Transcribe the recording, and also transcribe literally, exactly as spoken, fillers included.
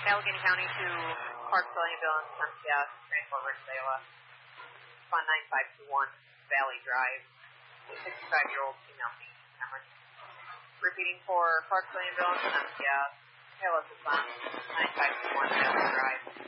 Allegheny County to Clarksville Ambulance, M T S, transport Rich Zayla. On nine five two one Valley Drive, sixty-five-year-old female patient. Repeating for Clarksville Ambulance and M T S, Taylor Susan, nine five two one Valley Drive.